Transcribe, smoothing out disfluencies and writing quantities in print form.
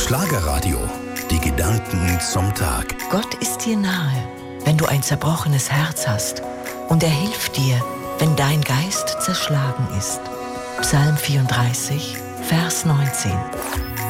Schlagerradio. Die Gedanken zum Tag. Gott ist dir nahe, wenn du ein zerbrochenes Herz hast. Und er hilft dir, wenn dein Geist zerschlagen ist. Psalm 34, Vers 19.